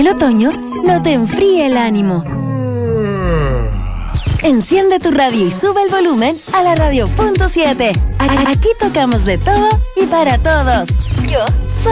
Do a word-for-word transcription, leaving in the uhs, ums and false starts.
el otoño no te enfríe el ánimo. Enciende tu radio y sube el volumen a la radio punto siete. Aquí tocamos de todo y para todos. Yo